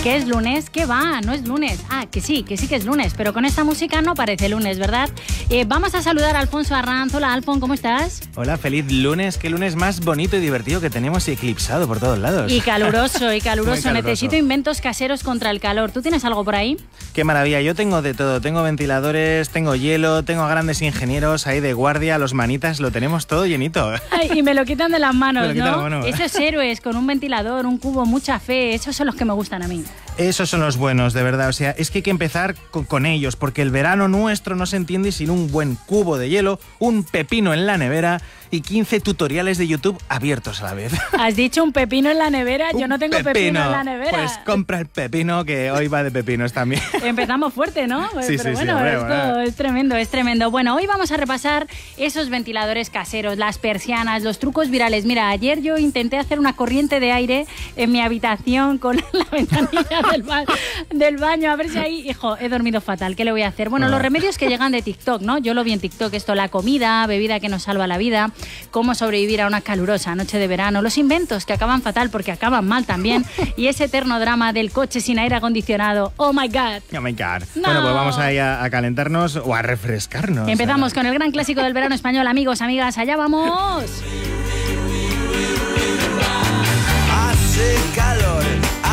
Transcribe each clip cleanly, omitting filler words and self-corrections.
¿Que es lunes? ¿Qué va? No es lunes. Ah, que sí que es lunes, pero con esta música no parece lunes, ¿verdad? Vamos a saludar a Alfonso Arranz. Hola, Alfon, ¿cómo estás? Hola, feliz lunes. Qué lunes más bonito y divertido que tenemos y eclipsado por todos lados. Y caluroso. Necesito inventos caseros contra el calor. ¿Tú tienes algo por ahí? Qué maravilla. Yo tengo de todo. Tengo ventiladores, tengo hielo, tengo a grandes ingenieros ahí de guardia, los manitas, lo tenemos todo llenito. Ay, y me lo quitan de las manos, ¿no? Mano. Esos héroes con un ventilador, un cubo, mucha fe, esos son los que me gustan a mí. Esos son los buenos, de verdad. O sea, es que hay que empezar con ellos, porque el verano nuestro no se entiende sin un buen cubo de hielo, un pepino en la nevera y 15 tutoriales de YouTube abiertos a la vez. ¿Has dicho un pepino en la nevera? Yo no tengo pepino en la nevera. Pues compra el pepino, que hoy va de pepinos también. Empezamos fuerte, ¿no? Sí, pero sí, bueno, sí, esto es tremendo, es tremendo. Bueno, hoy vamos a repasar esos ventiladores caseros, las persianas, los trucos virales. Mira, ayer yo intenté hacer una corriente de aire en mi habitación con la ventanilla del baño, a ver si ahí, hijo, he dormido fatal, ¿qué le voy a hacer? Bueno, los remedios que llegan de TikTok, ¿no? Yo lo vi en TikTok, esto, la comida, bebida que nos salva la vida, cómo sobrevivir a una calurosa noche de verano, los inventos que acaban fatal porque acaban mal también, y ese eterno drama del coche sin aire acondicionado. ¡Oh, my God! ¡Oh, my God! No. Bueno, pues vamos ahí a calentarnos o a refrescarnos. Empezamos con el gran clásico del verano español, amigos, amigas, ¡allá vamos! Hace calor.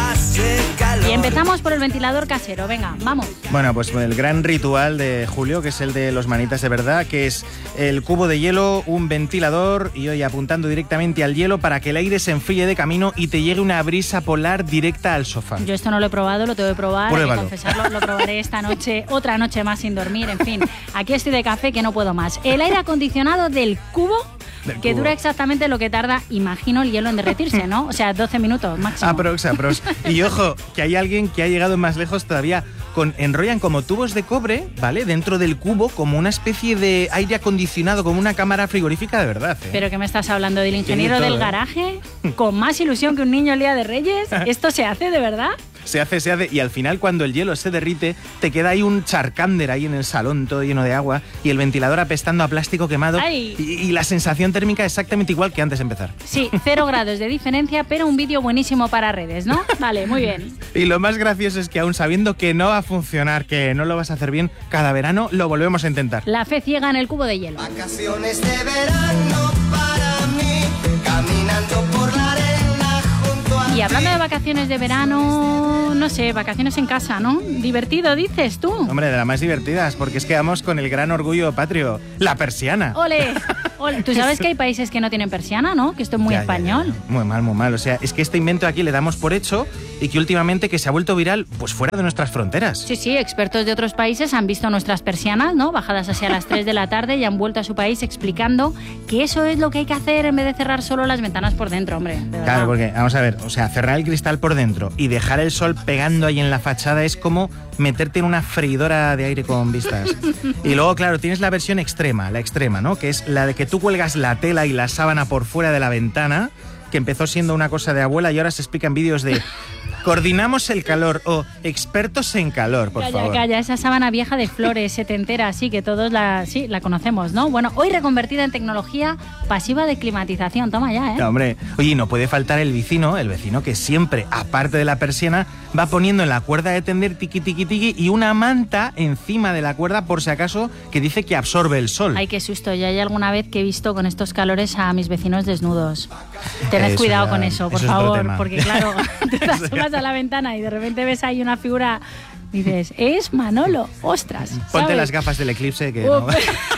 Y empezamos por el ventilador casero, venga, vamos. Bueno, pues el gran ritual de Julio, que es el de los manitas de verdad, que es el cubo de hielo, un ventilador y hoy apuntando directamente al hielo para que el aire se enfríe de camino y te llegue una brisa polar directa al sofá. Yo esto no lo he probado, lo tengo que probar, Pruébalo. Hay que confesarlo, lo probaré esta noche, otra noche más sin dormir, en fin, aquí estoy de café que no puedo más. El aire acondicionado del cubo, que dura exactamente lo que tarda, imagino, el hielo en derretirse, ¿no? O sea, 12 minutos máximo. Aprox. Y ojo, que hay alguien que ha llegado más lejos todavía. Enrollan como tubos de cobre, ¿vale? Dentro del cubo, como una especie de aire acondicionado, como una cámara frigorífica de verdad, ¿eh? ¿Pero qué me estás hablando? ¿Del ingeniero del garaje? ¿Con más ilusión que un niño el día de Reyes? ¿Esto se hace de verdad? Se hace, y al final cuando el hielo se derrite, te queda ahí un charcánder ahí en el salón, todo lleno de agua, y el ventilador apestando a plástico quemado, y la sensación térmica exactamente igual que antes de empezar. Sí, 0 grados de diferencia, pero un vídeo buenísimo para redes, ¿no? Vale, muy bien. Y lo más gracioso es que aún sabiendo que no va a funcionar, que no lo vas a hacer bien, cada verano lo volvemos a intentar. La fe ciega en el cubo de hielo. Vacaciones de verano para mí, caminando por la arena junto a Y hablando de vacaciones de verano, no sé, vacaciones en casa, ¿no? Divertido, dices tú. Hombre, de las más divertidas, porque es que vamos con el gran orgullo patrio, la persiana. ¡Ole! ¡Ole! Tú sabes que hay países que no tienen persiana, ¿no? Que esto es muy español. Ya. Muy mal. O sea, es que este invento aquí le damos por hecho y que últimamente que se ha vuelto viral, pues fuera de nuestras fronteras. Sí, expertos de otros países han visto nuestras persianas, ¿no? Bajadas hacia las 3 de la tarde y han vuelto a su país explicando que eso es lo que hay que hacer en vez de cerrar solo las ventanas por dentro, hombre. De verdad. Claro, porque, vamos a ver, o sea, cerrar el cristal por dentro y dejar el sol pegando ahí en la fachada es como meterte en una freidora de aire con vistas. Y luego, claro, tienes la versión extrema, la extrema, ¿no? Que es la de que tú cuelgas la tela y la sábana por fuera de la ventana, que empezó siendo una cosa de abuela y ahora se explica en vídeos de coordinamos el calor o expertos en calor, por favor. Calla, esa sábana vieja de flores setentera, sí, que todos la conocemos, ¿no? Bueno, hoy reconvertida en tecnología pasiva de climatización, toma ya, ¿eh? No, hombre, oye, no puede faltar el vecino que siempre, aparte de la persiana, va poniendo en la cuerda de tender tiqui y una manta encima de la cuerda por si acaso que dice que absorbe el sol. Ay, qué susto, ya hay alguna vez que he visto con estos calores a mis vecinos desnudos. Tened cuidado con eso, por favor, porque claro, tú te asomas a la ventana y de repente ves ahí una figura, dices, es Manolo, ostras. Ponte ¿sabes? las gafas del eclipse que no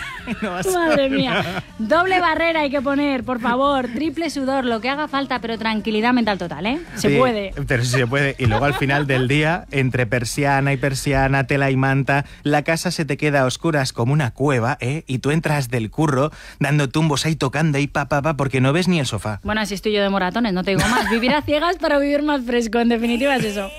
vas a... Madre mía, doble barrera hay que poner, por favor, triple sudor, lo que haga falta, pero tranquilidad mental total, ¿eh? Se puede. Pero sí se puede. Y luego al final del día, entre persiana y persiana, tela y manta, la casa se te queda a oscuras como una cueva, ¿eh? Y tú entras del curro dando tumbos ahí, tocando ahí, porque no ves ni el sofá. Bueno, así estoy yo de moratones, no te digo más. Vivir a ciegas para vivir más fresco, en definitiva es eso.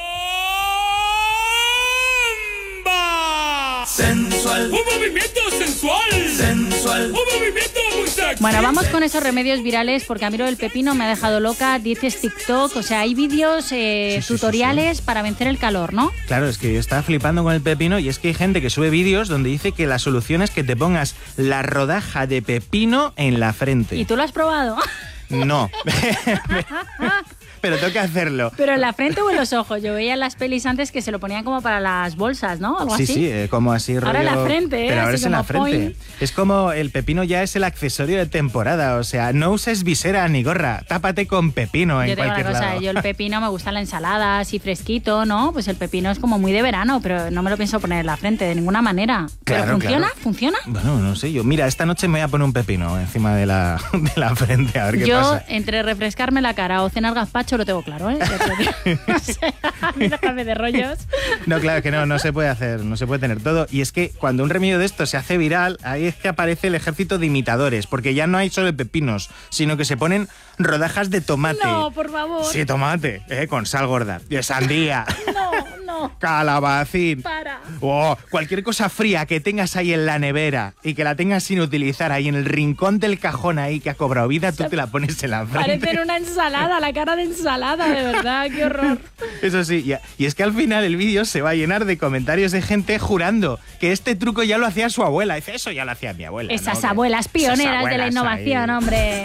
sensual. ¡Un movimiento sensual! Sensual. ¡Un movimiento muy sexy! Bueno, vamos con esos remedios virales porque a mí lo del pepino me ha dejado loca. Dices TikTok, o sea, hay vídeos, tutoriales para vencer el calor, ¿no? Claro, es que yo estaba flipando con el pepino y es que hay gente que sube vídeos donde dice que la solución es que te pongas la rodaja de pepino en la frente. ¿Y tú lo has probado? No. pero tengo que hacerlo. ¿Pero en la frente o en los ojos? Yo veía en las pelis antes que se lo ponían como para las bolsas, ¿no? Algo Sí, así. sí, como así rollo... Ahora en la frente, Pero ahora así es en la como frente. point. Es como el pepino ya es el accesorio de temporada. O sea, no uses visera ni gorra. Tápate con pepino en Yo tengo una cualquier cosa, lado. yo el pepino me gusta la ensalada así fresquito, ¿no? Pues el pepino es como muy de verano, pero no me lo pienso poner en la frente de ninguna manera. ¿Pero Claro, funciona? claro. ¿Funciona? Bueno, no sé yo. Mira, esta noche me voy a poner un pepino encima de la frente, a ver qué Yo, pasa. entre refrescarme la cara o cenar gazpacho, lo tengo claro, ¿eh? Ya te lo digo. O sea, a mí déjame de rollos. No, claro que no se puede hacer, no se puede tener todo. Y es que cuando un remedio de esto se hace viral, ahí es que aparece el ejército de imitadores, porque ya no hay solo pepinos, sino que se ponen rodajas de tomate. No, por favor. Sí, tomate, con sal gorda, de sandía, No, calabacín. para. O cualquier cosa fría que tengas ahí en la nevera y que la tengas sin utilizar ahí en el rincón del cajón ahí que ha cobrado vida, tú te la pones en la frente. Parecen una ensalada, la cara de ensalada, de verdad, qué horror. Eso sí, y es que al final el vídeo se va a llenar de comentarios de gente jurando que este truco ya lo hacía su abuela. Dice, eso ya lo hacía mi abuela. Esas ¿no? abuelas pioneras Esas de la abuelas innovación, ahí. hombre.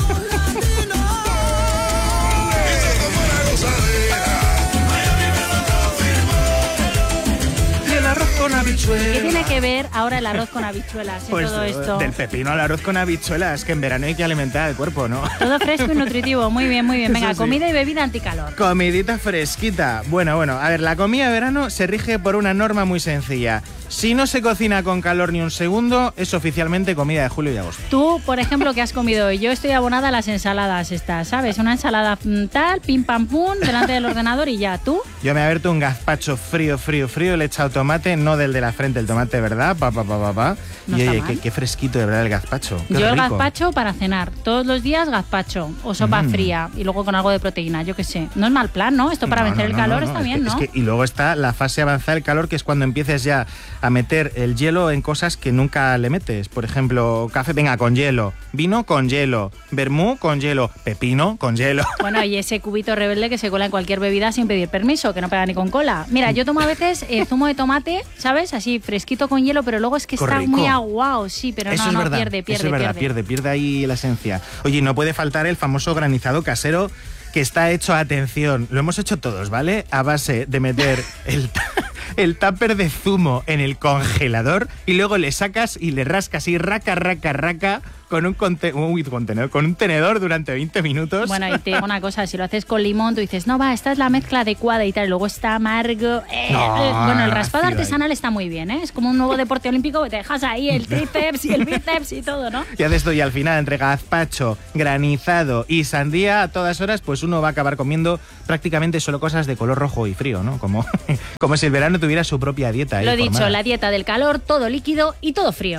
Y el arroz con habichuelas. ¿Qué tiene que ver ahora el arroz con habichuelas en Pues todo esto? del pepino al arroz con habichuelas, que en verano hay que alimentar el cuerpo, ¿no? Todo fresco y nutritivo, muy bien, muy bien. Venga, Eso sí. comida y bebida anticalor. Comidita fresquita. Bueno, a ver, la comida de verano se rige por una norma muy sencilla. Si no se cocina con calor ni un segundo, es oficialmente comida de julio y agosto. Tú, por ejemplo, ¿qué has comido hoy? Yo estoy abonada a las ensaladas estas, ¿sabes? Una ensalada tal, pim pam pum, delante del ordenador y ya. ¿Tú? Yo me he abierto un gazpacho frío, le he echado tomate, no del de la frente, el tomate, ¿verdad? No Y está oye, mal. qué fresquito de verdad el gazpacho. Qué Yo el rico. gazpacho para cenar. Todos los días gazpacho o sopa fría y luego con algo de proteína, yo qué sé. No es mal plan, ¿no? Esto para No, vencer no, el no, calor no, está es bien, que- ¿no? y luego está la fase avanzada del calor, que es cuando empieces ya a meter el hielo en cosas que nunca le metes. Por ejemplo, café, venga, con hielo. Vino con hielo. Vermú con hielo. Pepino con hielo. Bueno, y ese cubito rebelde que se cuela en cualquier bebida sin pedir permiso, que no pega ni con cola. Mira, yo tomo a veces zumo de tomate, ¿sabes? Así fresquito con hielo, pero luego es que Qué está rico. muy aguado, sí, pero Eso no, es no, verdad. pierde. Eso es verdad, pierde ahí la esencia. Oye, no puede faltar el famoso granizado casero, que está hecho, atención, lo hemos hecho todos, ¿vale? A base de meter el tupper de zumo en el congelador y luego le sacas y le rascas y raca con un contenedor, con un tenedor durante 20 minutos. Bueno, y te digo una cosa, si lo haces con limón, tú dices, no, va, esta es la mezcla adecuada y tal, y luego está amargo. Bueno, el raspado ácido artesanal está muy bien, ¿eh? Es como un nuevo deporte olímpico que te dejas ahí el tríceps y el bíceps y todo, ¿no? Y haces esto y al final, entre gazpacho, granizado y sandía, a todas horas, pues uno va a acabar comiendo prácticamente solo cosas de color rojo y frío, ¿no? Como si el verano tuviera su propia dieta. Lo he ahí dicho, formada. la dieta del calor, todo líquido y todo frío.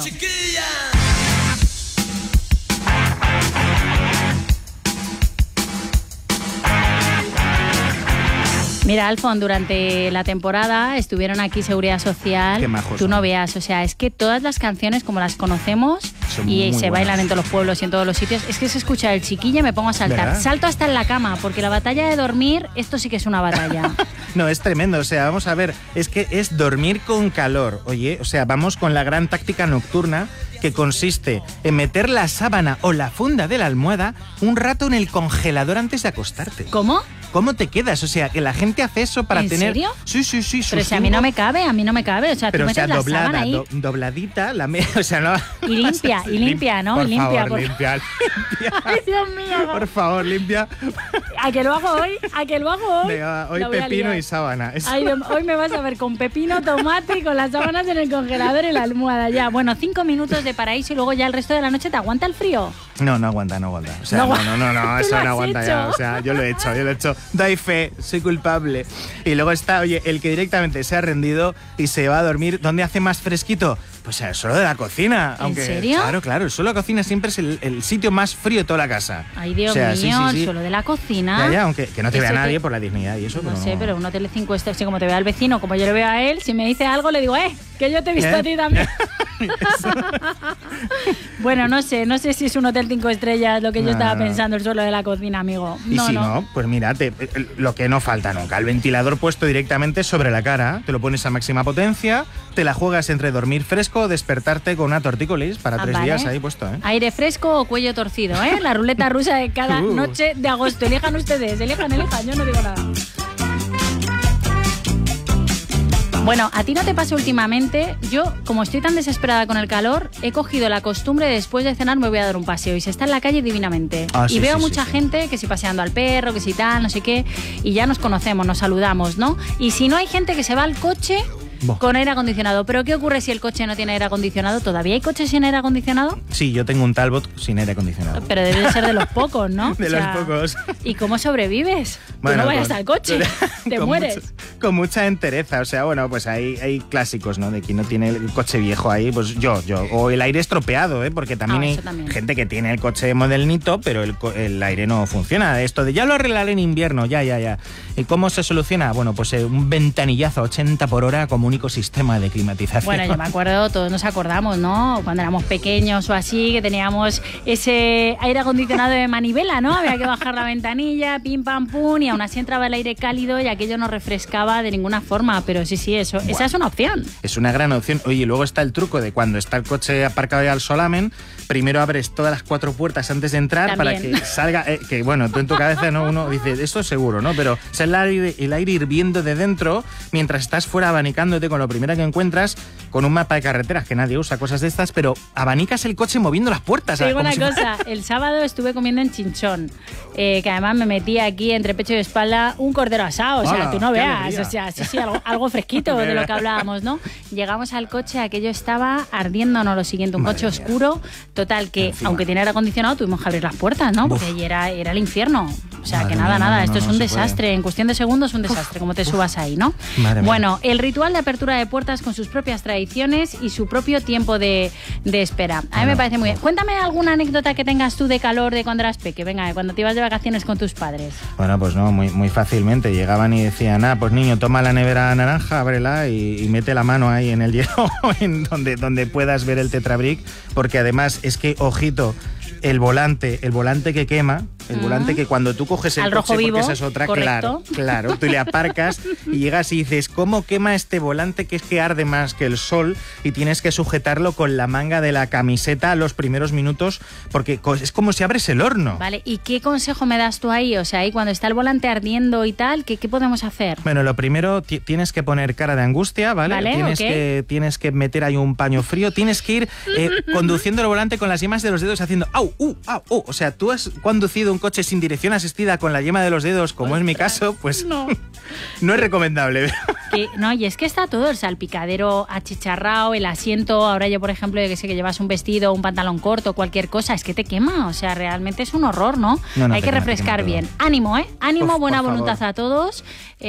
Mira, Alfon, durante la temporada estuvieron aquí Seguridad Social. Qué majos Tú no son. veas, o sea, es que todas las canciones como las conocemos Son y muy se buenas. bailan en todos los pueblos y en todos los sitios, es que se escucha el chiquilla y me pongo a saltar. ¿Verdad? Salto hasta en la cama, porque la batalla de dormir, esto sí que es una batalla. No, es tremendo. O sea, vamos a ver, es que es dormir con calor. Oye, o sea, vamos con la gran táctica nocturna, que consiste en meter la sábana o la funda de la almohada un rato en el congelador antes de acostarte. ¿Cómo? ¿Cómo te quedas? O sea, que la gente hace eso para ¿En tener... serio? Sí. Pero si a mí no me cabe, a mí no me cabe. O sea, Pero, tú o sea, metes la sábana doblada, ahí. dobladita, o sea, no... Y limpia, ¿no? Por Y limpia, favor, por- limpia. Ay, Dios mío. Por favor, limpia. ¿A que lo hago hoy? ¿A que lo hago hoy? Venga, hoy La voy a pepino liar. y sábana. Eso. Ay, hoy me vas a ver con pepino, tomate y con las sábanas en el congelador y la almohada ya. Bueno, 5 minutos de paraíso y luego ya el resto de la noche te aguanta el frío. No aguanta. O sea, No no, Tú eso lo no has aguanta hecho. ya. O sea, yo lo he hecho. Doy fe, soy culpable. Y luego está, oye, el que directamente se ha rendido y se va a dormir. ¿Dónde hace más fresquito? Pues el suelo de la cocina. ¿En serio? Claro, el suelo de la cocina siempre es el sitio más frío de toda la casa. Ay, Dios O sea, mío, sí. el suelo de la cocina. Ya, aunque que no te vea Eso nadie por la dignidad y eso. No pero sé, pero un hotel de 5 estrellas, si como te vea el vecino, como yo le veo a él, si me dice algo le digo, que yo te he visto ¿Eh? a ti también. Bueno, no sé si es un hotel 5 estrellas lo que yo estaba pensando, el suelo de la cocina, amigo. Y si no, pues mira, lo que no falta nunca, el ventilador puesto directamente sobre la cara, te lo pones a máxima potencia, te la juegas entre dormir fresco o despertarte con una tortícolis para 3 días ahí puesto, ¿eh? Aire fresco o cuello torcido, ¿eh? La ruleta rusa de cada noche de agosto. Elijan ustedes, elijan, yo no digo nada. Bueno, ¿a ti no te pasa últimamente? Yo, como estoy tan desesperada con el calor, he cogido la costumbre de después de cenar me voy a dar un paseo y se está en la calle divinamente. Y veo mucha gente que si paseando al perro, que si tal, no sé qué, y ya nos conocemos, nos saludamos, ¿no? Y si no hay gente que se va al coche con aire acondicionado. ¿Pero qué ocurre si el coche no tiene aire acondicionado? ¿Todavía hay coches sin aire acondicionado? Sí, yo tengo un Talbot sin aire acondicionado. Pero debe ser de los pocos, ¿no? De los pocos. ¿Y cómo sobrevives? Bueno, tú no vayas al coche, te mueres. Con mucha entereza, o sea, bueno, pues hay clásicos, ¿no? De quien no tiene el coche viejo ahí, pues yo. O el aire estropeado, ¿eh? Porque también hay gente que tiene el coche modernito, pero el aire no funciona. Esto de ya lo arreglaré en invierno, ya. ¿Y cómo se soluciona? Bueno, pues un ventanillazo a 80 por hora como único sistema de climatización. Bueno, yo me acuerdo, todos nos acordamos, ¿no? Cuando éramos pequeños o así, que teníamos ese aire acondicionado de manivela, ¿no? Había que bajar la ventanilla, pim, pam, pum, y aún así entraba el aire cálido y aquello no refrescaba de ninguna forma. Pero sí, eso, esa es una opción. Es una gran opción. Oye, y luego está el truco de cuando está el coche aparcado ya al solamen, primero abres todas las 4 puertas antes de entrar para que salga, que bueno, tú en tu cabeza no uno dice, esto es seguro, ¿no? Pero es el aire hirviendo de dentro mientras estás fuera abanicándote con lo primero que encuentras, con un mapa de carreteras que nadie usa, cosas de estas, pero abanicas el coche moviendo las puertas. Te digo una cosa, el sábado estuve comiendo en Chinchón, que además me metí aquí entre pecho y espalda un cordero asado, o sea, tú no veas, o sea, sí, algo fresquito de lo que hablábamos, ¿no? Llegamos al coche, aquello estaba ardiendo, no lo siguiente, un coche oscuro, total, que aunque tiene aire acondicionado tuvimos que abrir las puertas, ¿no? Porque allí era el infierno, o sea, madre que nada, esto es un desastre, en cuestión de segundos un desastre, como te subas ahí, ¿no? Bueno, el ritual de apertura de puertas con sus propias tradiciones y su propio tiempo de espera. A mí me parece muy bien. Cuéntame alguna anécdota que tengas tú de calor de cuando eras peque. Venga, cuando te ibas de vacaciones con tus padres. Bueno, pues no, muy fácilmente. Llegaban y decían, pues niño, toma la nevera naranja, ábrela y mete la mano ahí en el hielo, en donde puedas ver el Tetrabric, porque además es que, ojito, el volante que quema, el volante que cuando tú coges el al coche, rojo vivo, porque esa es otra, correcto. claro, tú le aparcas y llegas y dices, ¿cómo quema este volante que es que arde más que el sol? Y tienes que sujetarlo con la manga de la camiseta a los primeros minutos, porque es como si abres el horno. Vale, ¿y qué consejo me das tú ahí? O sea, ahí cuando está el volante ardiendo y tal, ¿qué podemos hacer? Bueno, lo primero, tienes que poner cara de angustia, ¿vale? Tienes que meter ahí un paño frío, tienes que ir conduciendo el volante con las yemas de los dedos haciendo au, au. O sea, tú has conducido un coche sin dirección asistida con la yema de los dedos, como es mi caso, pues no es recomendable. No, y es que está todo, el salpicadero achicharrado, el asiento, ahora yo por ejemplo, yo que sé que llevas un vestido, un pantalón corto, cualquier cosa, es que te quema, o sea, realmente es un horror, ¿no? Hay que refrescar bien. Ánimo, Ánimo, buena voluntad a todos,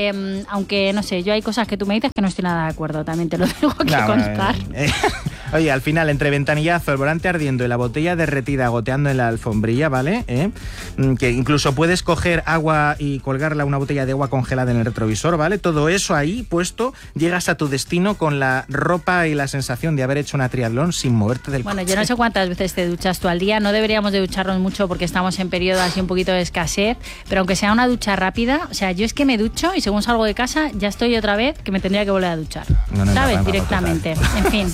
aunque no sé, yo hay cosas que tú me dices que no estoy nada de acuerdo, también te lo tengo que contar. Oye, al final, entre ventanillazo, el volante ardiendo y la botella derretida goteando en la alfombrilla, ¿vale? Que incluso puedes coger agua y colgarla, una botella de agua congelada en el retrovisor, ¿vale? Todo eso ahí puesto, llegas a tu destino con la ropa y la sensación de haber hecho una triatlón sin moverte del coche. Bueno, yo no sé cuántas veces te duchas tú al día, no deberíamos de ducharnos mucho porque estamos en periodo así un poquito de escasez, pero aunque sea una ducha rápida, o sea, yo es que me ducho y según salgo de casa ya estoy otra vez que me tendría que volver a duchar, ¿sabes? Directamente, en fin.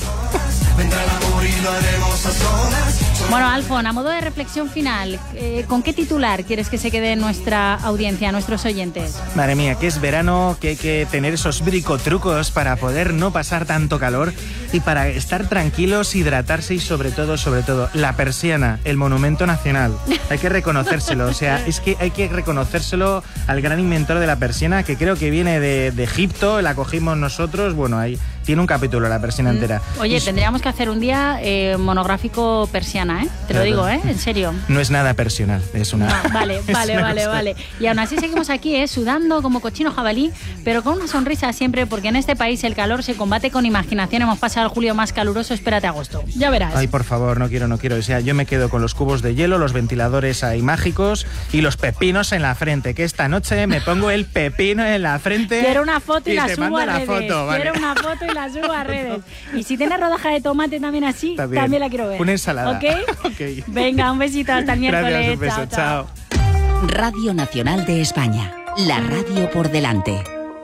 Bueno, Alfon, a modo de reflexión final, ¿con qué titular quieres que se quede nuestra audiencia, nuestros oyentes? Madre mía, que es verano, que hay que tener esos bricotrucos para poder no pasar tanto calor y para estar tranquilos, hidratarse y sobre todo, la persiana, el monumento nacional. Hay que reconocérselo, o sea, es que hay que reconocérselo al gran inventor de la persiana, que creo que viene de Egipto, la cogimos nosotros, bueno, ahí tiene un capítulo la persiana entera. Oye, tendríamos que hacer un día monográfico persiana, ¿eh? Te lo digo, ¿eh? En serio. No es nada persional, es una... No, vale. Y aún así seguimos aquí, sudando como cochino jabalí, pero con una sonrisa siempre, porque en este país el calor se combate con imaginación. Hemos pasado el julio más caluroso, espérate agosto. Ya verás. Ay, por favor, no quiero. O sea, yo me quedo con los cubos de hielo, los ventiladores ahí mágicos y los pepinos en la frente, que esta noche me pongo el pepino en la frente. Quiero una foto y la te subo mando a la redes. foto, ¿vale? Quiero una foto y la subo a redes. Y si tienes rodaja de tomate también así, también la quiero ver. Una ensalada. ¿Ok? Ok. Venga, un besito, hasta el miércoles. Gracias, un beso, chao. Radio Nacional de España. La radio por delante.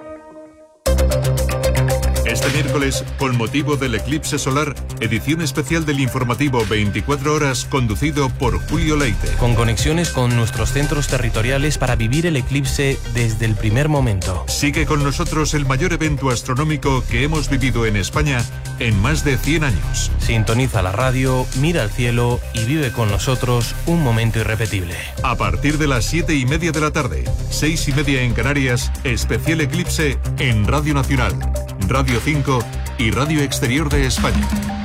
Este miércoles, con motivo del eclipse solar, edición especial del informativo 24 horas conducido por Julio Leite. Con conexiones con nuestros centros territoriales para vivir el eclipse desde el primer momento. Sigue con nosotros el mayor evento astronómico que hemos vivido en España en más de 100 años. Sintoniza la radio, mira al cielo y vive con nosotros un momento irrepetible. A partir de las 7:30 de la tarde, 6:30 en Canarias, especial eclipse en Radio Nacional, Radio 5 y Radio Exterior de España.